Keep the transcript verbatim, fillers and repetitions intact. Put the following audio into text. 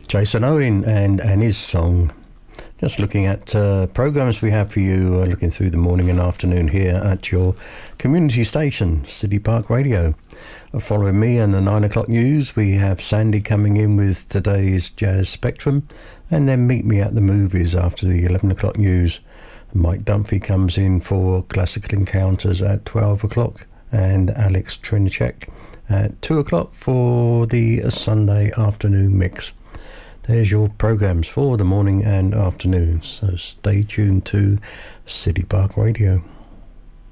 Jason Owen and, and his song. Just looking at uh, programs we have for you, uh, looking through the morning and afternoon here at your community station, City Park Radio. Uh, following me and the nine o'clock news, we have Sandy coming in with today's Jazz Spectrum, and then Meet Me at the Movies after the eleven o'clock news. Mike Dunphy comes in for Classical Encounters at twelve o'clock, and Alex Trinichek at two o'clock for the Sunday afternoon mix. There's your programs for the morning and afternoon, so stay tuned to City Park Radio.